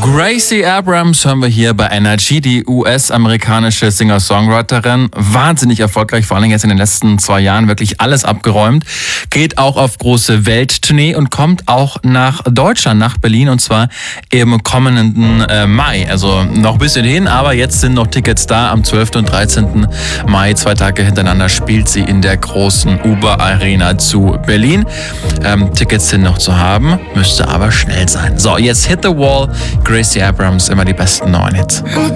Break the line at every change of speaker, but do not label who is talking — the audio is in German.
Gracie Abrams hören wir hier bei NRG, die US-amerikanische Singer-Songwriterin. Wahnsinnig erfolgreich, vor allem jetzt in den letzten 2 Jahren wirklich alles abgeräumt. Geht auch auf große Welttournee und kommt auch nach Deutschland, nach Berlin, und zwar im kommenden Mai. Also noch ein bisschen hin, aber jetzt sind noch Tickets da. Am 12. und 13. Mai, 2 Tage hintereinander, spielt sie in der großen Uber Arena zu Berlin. Tickets sind noch zu haben, müsste aber schnell sein. So, jetzt Hit the Wall, Gracie Abrams, immer die besten neuen Hits.